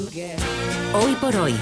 Hoy por hoy.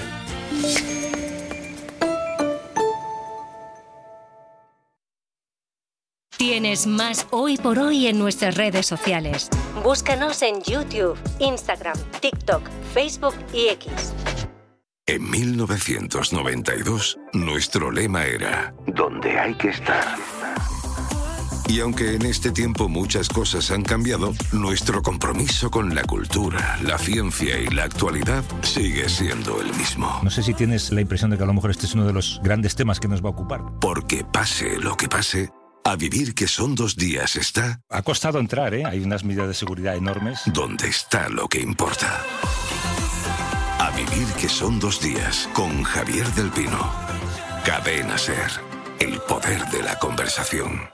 Tienes más Hoy por Hoy en nuestras redes sociales. Búscanos en YouTube, Instagram, TikTok, Facebook y X. En 1992, nuestro lema era «Donde hay que estar». Y aunque en este tiempo muchas cosas han cambiado, nuestro compromiso con la cultura, la ciencia y la actualidad sigue siendo el mismo. No sé si tienes la impresión de que a lo mejor este es uno de los grandes temas que nos va a ocupar. Porque pase lo que pase, a vivir que son 2 días está... Ha costado entrar, hay unas medidas de seguridad enormes. Donde está lo que importa. A vivir que son 2 días, con Javier del Pino. Cadena SER, el poder de la conversación.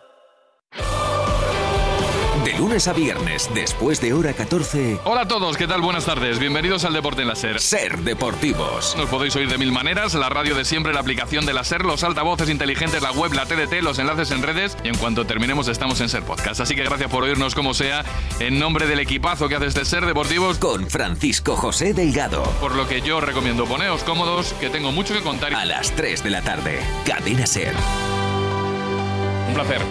De lunes a viernes, después de hora 14... Hola a todos, ¿qué tal? Buenas tardes. Bienvenidos al Deporte en la SER. SER Deportivos. Nos podéis oír de 1000 maneras, la radio de siempre, la aplicación de la SER, los altavoces inteligentes, la web, la TDT, los enlaces en redes y en cuanto terminemos estamos en SER Podcast. Así que gracias por oírnos como sea, en nombre del equipazo que hace este SER Deportivos. Con Francisco José Delgado. Por lo que yo os recomiendo, poneos cómodos, que tengo mucho que contar. A las 3 de la tarde, Cadena SER. Un placer.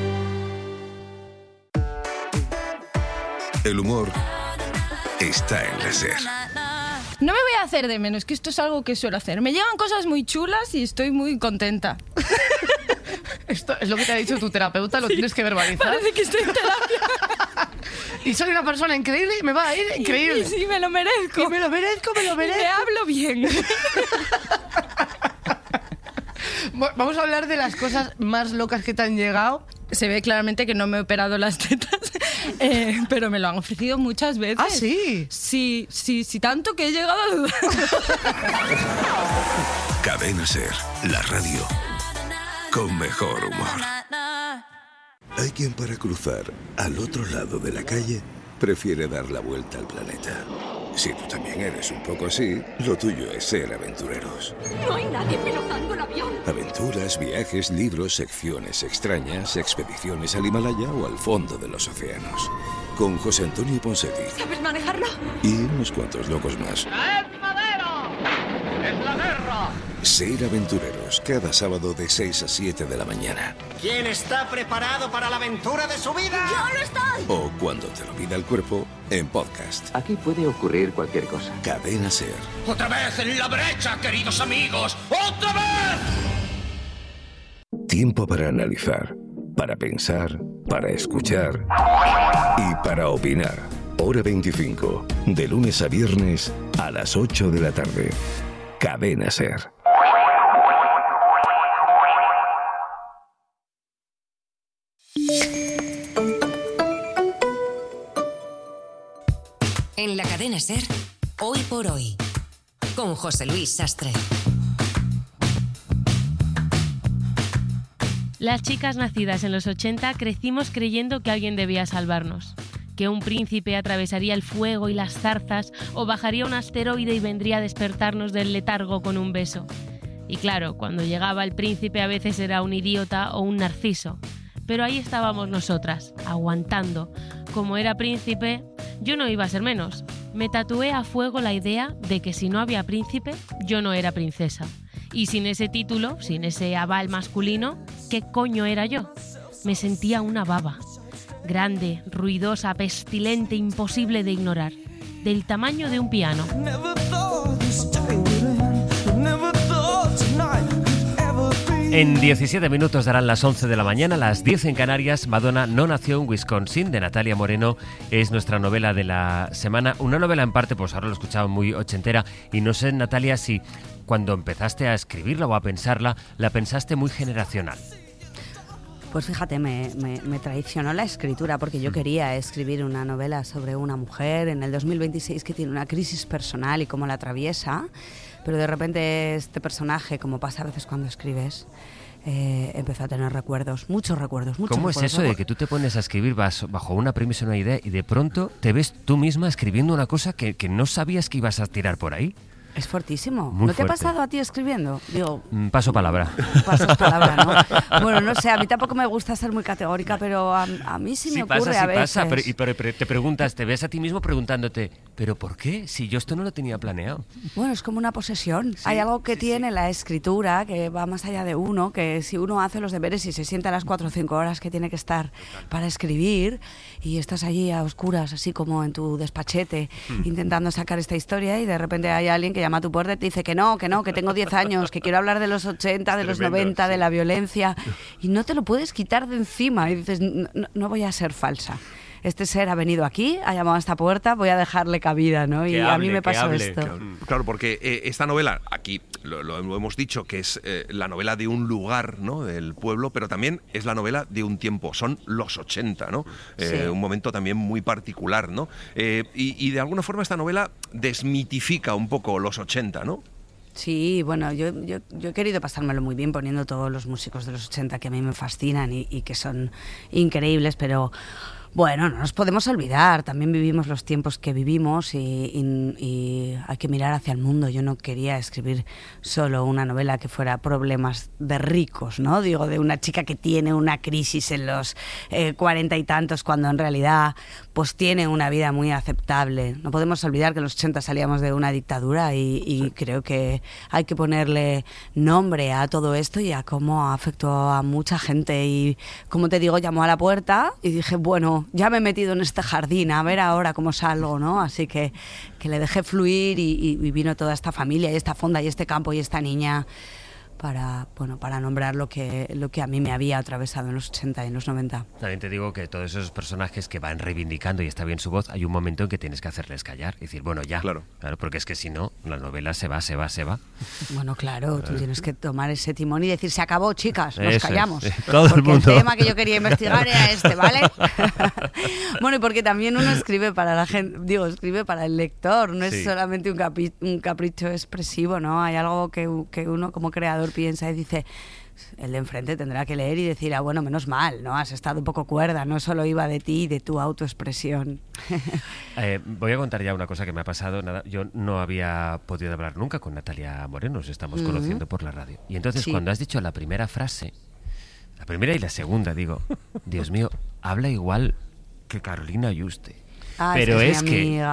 El humor está en la SER. No me voy a hacer de menos, que esto es algo que suelo hacer. Me llegan cosas muy chulas y estoy muy contenta. Esto es lo que te ha dicho tu terapeuta, lo tienes que verbalizar. Parece que estoy en terapia. Y soy una persona increíble y me va a ir increíble. Sí, me lo merezco. Y me lo merezco. Y me hablo bien. Vamos a hablar de las cosas más locas que te han llegado. Se ve claramente que no me he operado las tetas, pero me lo han ofrecido muchas veces. ¿Ah, sí? Sí, tanto que he llegado a dudar. Cadena SER, la radio con mejor humor. Hay quien para cruzar al otro lado de la calle prefiere dar la vuelta al planeta. Si tú también eres un poco así, lo tuyo es ser aventureros. No hay nadie pilotando el avión. Aventuras, viajes, libros, secciones extrañas, expediciones al Himalaya o al fondo de los océanos. Con José Antonio Ponseti. ¿Sabes manejarlo? Y unos cuantos locos más. ¡Traed madera! ¡Es la guerra! Ser aventureros, cada sábado de 6 a 7 de la mañana. ¿Quién está preparado para la aventura de su vida? ¡Yo lo estoy! O cuando te lo pida el cuerpo, en podcast. Aquí puede ocurrir cualquier cosa. Cadena SER. ¡Otra vez en la brecha, queridos amigos! ¡Otra vez! Tiempo para analizar, para pensar, para escuchar y para opinar. Hora 25, de lunes a viernes a las 8 de la tarde. Cadena SER. En la cadena SER, Hoy por Hoy, con José Luis Sastre. Las chicas nacidas en los 80 crecimos creyendo que alguien debía salvarnos. Que un príncipe atravesaría el fuego y las zarzas o bajaría un asteroide y vendría a despertarnos del letargo con un beso. Y claro, cuando llegaba el príncipe a veces era un idiota o un narciso. Pero ahí estábamos nosotras, aguantando. Como era príncipe, yo no iba a ser menos. Me tatué a fuego la idea de que si no había príncipe, yo no era princesa. Y sin ese título, sin ese aval masculino, ¿qué coño era yo? Me sentía una baba. Grande, ruidosa, pestilente, imposible de ignorar. Del tamaño de un piano. En 17 minutos darán las 11 de la mañana, las 10 en Canarias. Madonna no nació en Wisconsin, de Natalia Moreno. Es nuestra novela de la semana. Una novela en parte, pues ahora lo he escuchado, muy ochentera. Y no sé, Natalia, si cuando empezaste a escribirla o a pensarla, la pensaste muy generacional. Pues fíjate, me traicionó la escritura porque yo quería escribir una novela sobre una mujer en el 2026 que tiene una crisis personal y cómo la atraviesa, pero de repente este personaje, como pasa a veces cuando escribes, empezó a tener recuerdos, muchos recuerdos. ¿Cómo es eso de que tú te pones a escribir bajo una premisa, una idea y de pronto te ves tú misma escribiendo una cosa que no sabías que ibas a tirar por ahí? Es fortísimo. Muy ¿No te ha fuerte. pasado a ti escribiendo? Digo, Paso palabra. pasas palabra, ¿no? Bueno, no sé, a mí tampoco me gusta ser muy categórica, pero a mí sí me ocurre a veces. Pasa, pero te preguntas, te ves a ti mismo preguntándote, ¿pero por qué? Si yo esto no lo tenía planeado. Bueno, es como una posesión. Hay algo que tiene la escritura que va más allá de uno, que si uno hace los deberes y se sienta a las 4 o 5 horas que tiene que estar para escribir y estás allí a oscuras, así como en tu despachete, intentando sacar esta historia y de repente hay alguien que llama a tu puerta y te dice que no, que tengo 10 años, que quiero hablar de los 80, de los 90, de la violencia y no te lo puedes quitar de encima y dices, no voy a ser falsa. Este ser ha venido aquí, ha llamado a esta puerta, voy a dejarle cabida, ¿no? Y a mí me pasó esto. Claro, porque esta novela, aquí lo hemos dicho, que es la novela de un lugar, ¿no? Del pueblo, pero también es la novela de un tiempo, son los 80, ¿no? Un momento también muy particular, ¿no? Y de alguna forma esta novela desmitifica un poco los 80, ¿no? Sí, bueno, yo he querido pasármelo muy bien poniendo todos los músicos de los 80 que a mí me fascinan y que son increíbles, pero... Bueno, no nos podemos olvidar, también vivimos los tiempos que vivimos y hay que mirar hacia el mundo. Yo no quería escribir solo una novela que fuera problemas de ricos, ¿no? Digo, de una chica que tiene una crisis en los 40 y tantos, cuando en realidad pues tiene una vida muy aceptable. No podemos olvidar que en los 80 salíamos de una dictadura y creo que hay que ponerle nombre a todo esto y a cómo afectó a mucha gente. Y como te digo, llamó a la puerta y dije, bueno, ya me he metido en este jardín, a ver ahora cómo salgo, ¿no? Así que le dejé fluir y vino toda esta familia y esta fonda y este campo y esta niña para nombrar lo que a mí me había atravesado en los 80 y en los 90. También te digo que todos esos personajes que van reivindicando y está bien su voz, hay un momento en que tienes que hacerles callar y decir, bueno, ya. Claro, porque es que si no, la novela se va. Bueno, claro, tú tienes que tomar ese timón y decir, se acabó, chicas, nos callamos. Todo el mundo. El tema que yo quería investigar era este, ¿vale? Bueno, y porque también uno escribe para la gente, escribe para el lector, no es solamente un capricho expresivo, ¿no? Hay algo que uno como creador piensa y dice, el de enfrente tendrá que leer y decir, bueno, menos mal, ¿no? Has estado un poco cuerda, no solo iba de ti y de tu autoexpresión. Voy a contar ya una cosa que me ha pasado. Yo no había podido hablar nunca con Natalia Moreno, nos estamos conociendo por la radio. Y entonces cuando has dicho la primera frase, la primera y la segunda, digo, Dios mío, habla igual que Carolina Yuste. Pero es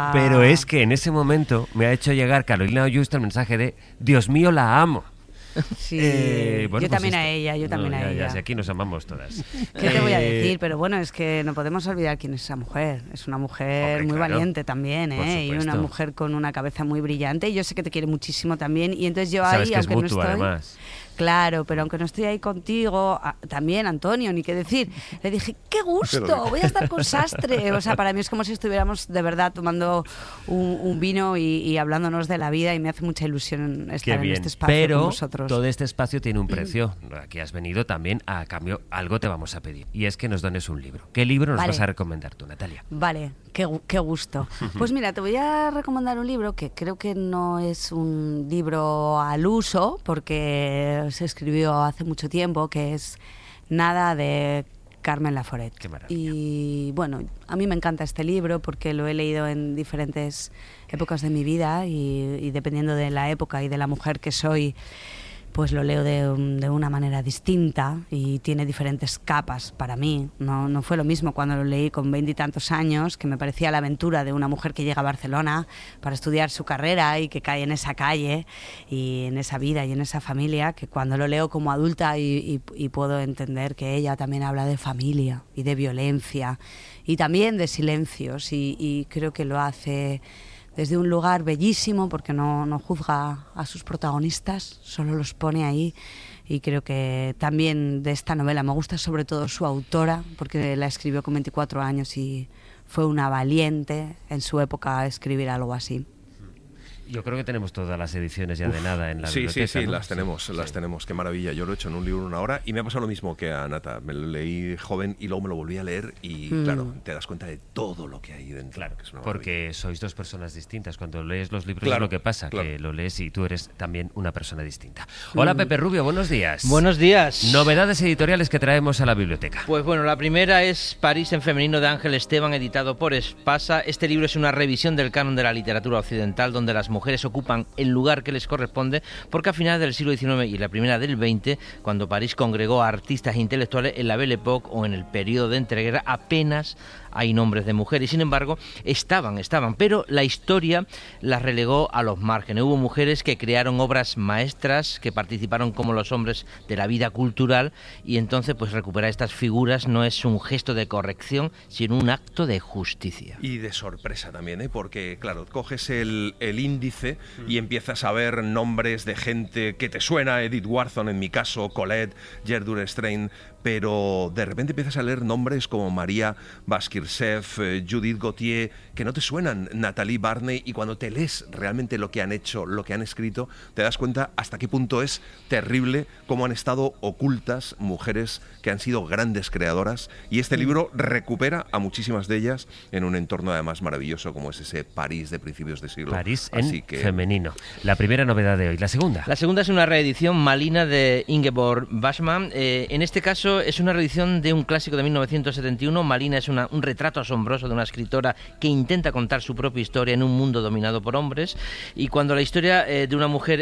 que en ese momento me ha hecho llegar Carolina Yuste el mensaje de Dios mío, la amo. Sí, yo también a ella. Ya, aquí nos amamos todas. ¿Qué te voy a decir? Pero bueno, es que no podemos olvidar quién es esa mujer. Es una mujer muy valiente también, y una mujer con una cabeza muy brillante. Y yo sé que te quiere muchísimo también. Y entonces yo ahí, aunque no estoy... Además. Claro, pero aunque no estoy ahí contigo, también Antonio, ni qué decir, le dije, ¡qué gusto! Voy a estar con Sastre. O sea, para mí es como si estuviéramos de verdad tomando un vino y hablándonos de la vida y me hace mucha ilusión estar en este espacio con vosotros. Todo este espacio tiene un precio. Aquí has venido también, a cambio, algo te vamos a pedir. Y es que nos dones un libro. ¿Qué libro nos vas a recomendar tú, Natalia? Vale, qué gusto. Pues mira, te voy a recomendar un libro que creo que no es un libro al uso, porque se escribió hace mucho tiempo, que es Nada, de Carmen Laforet. Qué maravilla. Y bueno, a mí me encanta este libro porque lo he leído en diferentes épocas de mi vida y dependiendo de la época y de la mujer que soy, pues lo leo de una manera distinta y tiene diferentes capas para mí. No fue lo mismo cuando lo leí con 20 y tantos años, que me parecía la aventura de una mujer que llega a Barcelona para estudiar su carrera y que cae en esa calle y en esa vida y en esa familia, que cuando lo leo como adulta y puedo entender que ella también habla de familia y de violencia y también de silencios y creo que lo hace desde un lugar bellísimo, porque no juzga a sus protagonistas, solo los pone ahí. Y creo que también de esta novela me gusta sobre todo su autora, porque la escribió con 24 años y fue una valiente en su época a escribir algo así. Yo creo que tenemos todas las ediciones ya de Nada en la biblioteca. Sí, ¿no? las tenemos, qué maravilla. Yo lo he hecho en un libro en una hora y me ha pasado lo mismo que a Nata. Me lo leí joven y luego me lo volví a leer y claro, te das cuenta de todo lo que hay dentro. Claro, que es porque sois dos personas distintas. Cuando lees los libros es lo que pasa, que lo lees y tú eres también una persona distinta. Hola Pepe Rubio, buenos días. Buenos días. Novedades editoriales que traemos a la biblioteca. Pues bueno, la primera es París en femenino de Ángel Esteban, editado por Espasa. Este libro es una revisión del canon de la literatura occidental donde las mujeres mujeres ocupan el lugar que les corresponde, porque a finales del siglo XIX y la primera del XX, cuando París congregó a artistas e intelectuales, en la Belle Époque o en el periodo de entreguerra apenas hay nombres de mujeres. Sin embargo, estaban, pero la historia las relegó a los márgenes. Hubo mujeres que crearon obras maestras, que participaron como los hombres de la vida cultural, y entonces pues recuperar estas figuras no es un gesto de corrección, sino un acto de justicia. Y de sorpresa también, ¿eh? Porque claro, coges el índice y empiezas a ver nombres de gente que te suena, Edith Wharton en mi caso, Colette, Gertrude Stein, pero de repente empiezas a leer nombres como María Basquiat, Judith Gautier, que no te suenan, Natalie Barney, y cuando te lees realmente lo que han hecho, lo que han escrito, te das cuenta hasta qué punto es terrible cómo han estado ocultas mujeres que han sido grandes creadoras, y este libro recupera a muchísimas de ellas en un entorno además maravilloso como es ese París de principios de siglo. París en femenino. La primera novedad de hoy. ¿La segunda? La segunda es una reedición Malina de Ingeborg Bachmann. En este caso es una reedición de un clásico de 1971. Malina es un retrato asombroso de una escritora que intenta contar su propia historia en un mundo dominado por hombres, y cuando la historia de una mujer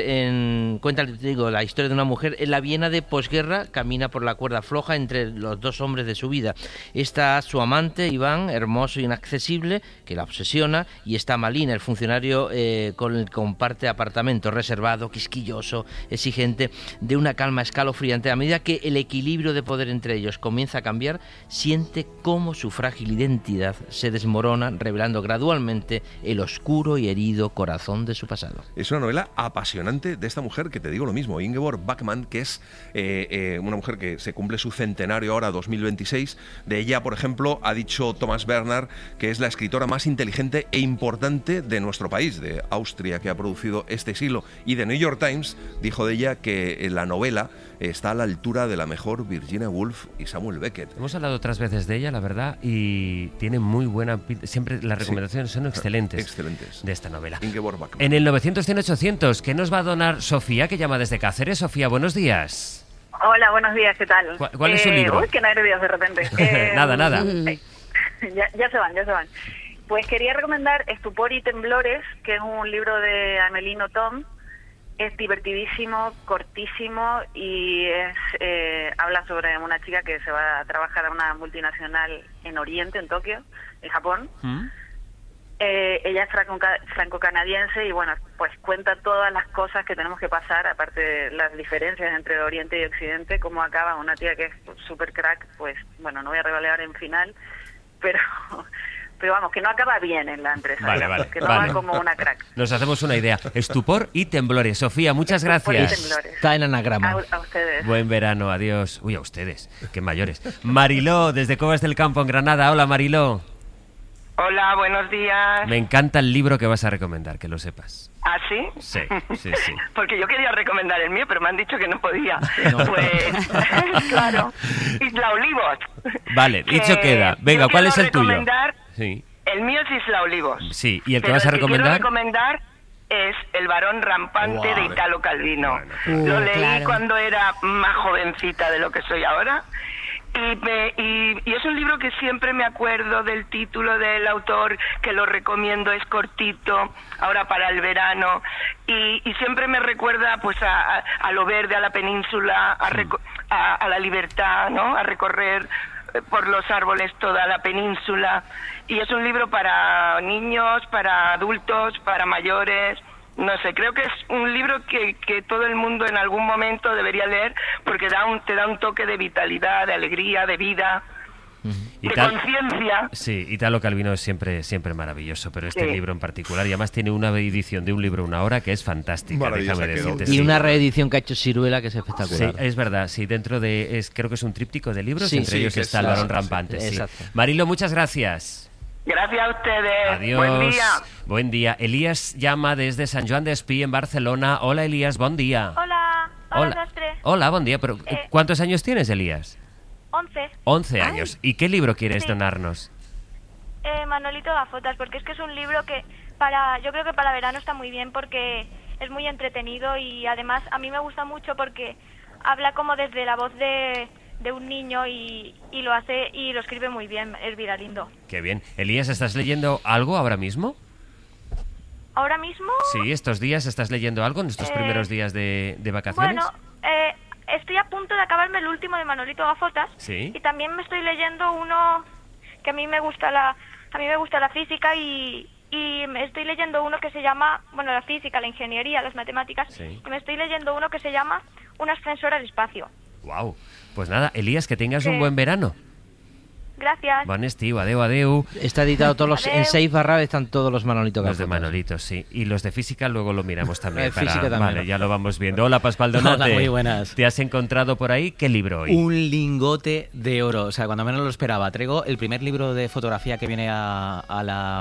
la historia de una mujer en la Viena de posguerra camina por la cuerda floja entre los dos hombres de su vida. Está su amante Iván, hermoso e inaccesible, que la obsesiona, y está Malina, el funcionario con el que comparte apartamento, reservado, quisquilloso, exigente, de una calma escalofriante. A medida que el equilibrio de poder entre ellos comienza a cambiar, siente cómo su frágil identidad se desmorona, revelando gradualmente el oscuro y herido corazón de su pasado. Es una novela apasionante de esta mujer que te digo lo mismo, Ingeborg Bachmann, que es una mujer que se cumple su centenario ahora, 2026. De ella, por ejemplo, ha dicho Thomas Bernhard que es la escritora más inteligente e importante de nuestro país, de Austria, que ha producido este siglo. Y The New York Times dijo de ella que la novela está a la altura de la mejor Virginia Woolf y Samuel Beckett. Hemos hablado otras veces de ella, la verdad, y tiene muy buena pinta. Siempre las recomendaciones son excelentes de esta novela. Ingeborg Bachmann. En el 900-100-800, ¿qué nos va a donar Sofía, que llama desde Cáceres? Sofía, buenos días. Hola, buenos días, ¿qué tal? ¿Cuál es su libro? Uy, qué nervios de repente. Nada. Ya se van. Pues quería recomendar Estupor y Temblores, que es un libro de Amélie Nothomb. Es divertidísimo, cortísimo, y habla sobre una chica que se va a trabajar a una multinacional en Oriente, en Tokio, en Japón. Ella es franco-canadiense y bueno, pues cuenta todas las cosas que tenemos que pasar, aparte de las diferencias entre Oriente y Occidente, cómo acaba una tía que es súper crack. Pues bueno, no voy a revelar en final, pero vamos, que no acaba bien en la empresa, que no va como una crack. Nos hacemos una idea. Estupor y temblores. Sofía, muchas gracias. Está en anagrama. A ustedes. Buen verano, adiós. Uy, a ustedes, qué mayores. Mariló, desde Covas del Campo, en Granada. Hola, Mariló. Hola, buenos días. Me encanta el libro que vas a recomendar, que lo sepas. ¿Ah, sí? Sí. Porque yo quería recomendar el mío, pero me han dicho que no podía. Pues, claro. Isla Olivos. Vale, dicho queda. Venga, ¿cuál es el tuyo? Sí. El mío es Isla Olivos. Sí, ¿y el que vas a recomendar? El que quiero recomendar es El varón rampante de Italo Calvino. Lo leí cuando era más jovencita de lo que soy ahora. Y es un libro que siempre me acuerdo del título del autor, que lo recomiendo, es cortito, ahora para el verano, y siempre me recuerda pues a lo verde, a la península, a la libertad, ¿no? A recorrer por los árboles toda la península. Y es un libro para niños, para adultos, para mayores. No sé, creo que es un libro que todo el mundo en algún momento debería leer, porque te da un toque de vitalidad, de alegría, de vida, de conciencia. Sí, Italo Calvino es siempre maravilloso, pero este libro en particular, y además tiene una edición de un libro una hora que es fantástica, déjame decirte. Y una reedición que ha hecho Siruela que es espectacular. Sí, es verdad, sí, dentro de, creo que es un tríptico de libros, entre ellos está El varón rampante. Sí. Marilo, muchas gracias. Gracias a ustedes. Adiós. Buen día. Buen día. Elías llama desde Sant Joan d'Espí, en Barcelona. Hola, Elías, buen día. Hola. Hola, buen día. Pero, ¿cuántos años tienes, Elías? 11. 11 años. ¿Y qué libro quieres donarnos? Manolito Gafotas, porque es que es un libro que yo creo que para verano está muy bien, porque es muy entretenido y además a mí me gusta mucho porque habla como desde la voz de un niño y lo hace y lo escribe muy bien, es Viralindo. Qué bien. Elías, ¿estás leyendo algo ahora mismo? ahora mismo... Sí, estos días estás leyendo algo en estos primeros días de vacaciones. Bueno, estoy a punto de acabarme el último de Manolito Gafotas. Sí. Y también me estoy leyendo uno que a mí me gusta la física y me estoy leyendo uno que se llama, bueno, la física, la ingeniería, las matemáticas. Sí. Y me estoy leyendo uno que se llama Un ascensor al espacio. Wow. Pues nada, Elías, que tengas un buen verano. Gracias. Bon estiu, adeu. Está editado todos los... En 6 barra están todos los Manolito Gafotas. Los de Manolito, sí. Y los de física luego lo miramos también. Física también. Vale, ya lo vamos viendo. Hola, Pascual Donate. Hola, muy buenas. ¿Te has encontrado por ahí? ¿Qué libro hoy? Un lingote de oro. O sea, cuando menos lo esperaba. Traigo el primer libro de fotografía que viene a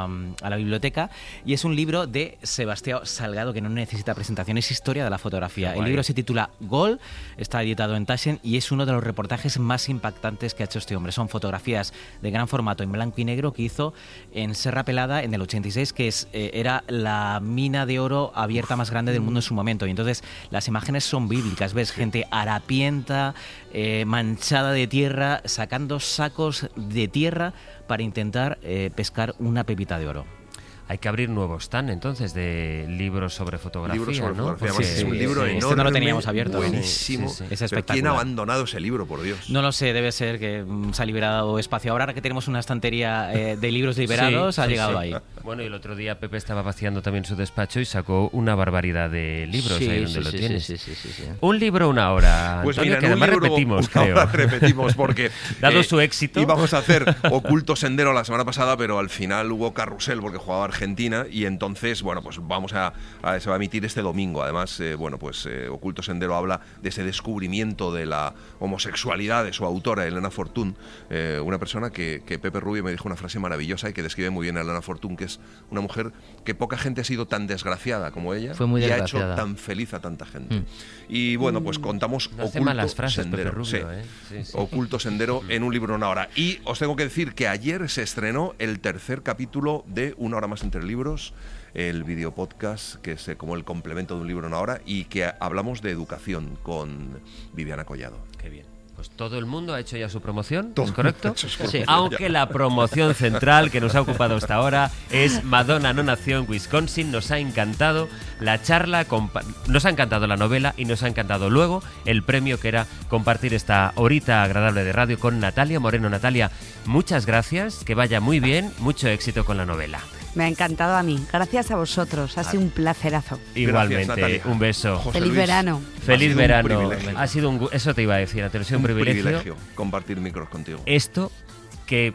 la biblioteca y es un libro de Sebastián Salgado que no necesita presentación. Es historia de la fotografía. El libro se titula Gol, está editado en Taschen y es uno de los reportajes más impactantes que ha hecho este hombre. Son fotografías de gran formato en blanco y negro que hizo en Serra Pelada en el 86, que era la mina de oro abierta más grande del mundo en su momento. Y entonces las imágenes son bíblicas. Ves gente harapienta, manchada de tierra, sacando sacos de tierra para intentar pescar una pepita de oro. Hay que abrir nuevos stand, entonces, de libros sobre fotografía, fotografía, Porque es un libro enorme, no lo teníamos abierto. Buenísimo. Sí. Es Pero espectacular. ¿quién ha abandonado ese libro, por Dios? No lo sé, debe ser que se ha liberado espacio. Ahora que tenemos una estantería de libros liberados, ha llegado ahí. Bueno, y el otro día Pepe estaba vaciando también su despacho y sacó una barbaridad de libros ahí donde lo tienes. Sí. Un libro, una hora. Pues Antonio, mira, que en un además libro, repetimos, una hora creo. repetimos porque dado su éxito. Íbamos a hacer Oculto Sendero la semana pasada, pero al final hubo carrusel porque jugaba Argentina y entonces, bueno, pues se va a emitir este domingo. Además, Oculto Sendero habla de ese descubrimiento de la homosexualidad de su autora, Elena Fortún, una persona que Pepe Rubio me dijo una frase maravillosa y que describe muy bien a Elena Fortún, que es una mujer que poca gente ha sido tan desgraciada como ella. Fue muy y ha desgraciada. hecho tan feliz a tanta gente. Y bueno, pues contamos No hace Oculto malas frases, Sendero. Pepe Rubio, Sí. Oculto Sendero en un libro en una hora. Y os tengo que decir que ayer se estrenó el tercer capítulo de Una hora más entre libros, el videopodcast que es como el complemento de un libro en una hora y que hablamos de educación con Viviana Collado. Qué bien. Pues todo el mundo ha hecho ya su promoción, Todo ¿es correcto? ha hecho su Sí. promoción. Aunque la promoción central que nos ha ocupado hasta ahora es Madonna no nació en Wisconsin. Nos ha encantado la charla, nos ha encantado la novela y nos ha encantado luego el premio que era compartir esta horita agradable de radio con Natalia Moreno. Natalia, muchas gracias, que vaya muy bien, mucho éxito con la novela. Me ha encantado a mí. Gracias a vosotros. Ha sido un placerazo. Igualmente, un beso. José Feliz Luis, verano. Feliz un verano. privilegio. Ha sido eso te iba a decir, ha sido un privilegio. Compartir micros contigo. Esto que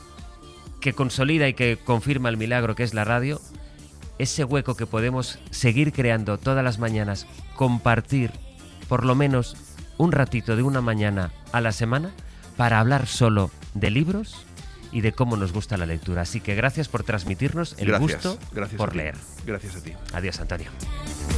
consolida y que confirma el milagro que es la radio, ese hueco que podemos seguir creando todas las mañanas, compartir por lo menos un ratito de una mañana a la semana para hablar solo de libros y de cómo nos gusta la lectura. Así que gracias por transmitirnos el gusto Gracias por a ti. leer. Gracias a ti. Adiós, Antonio.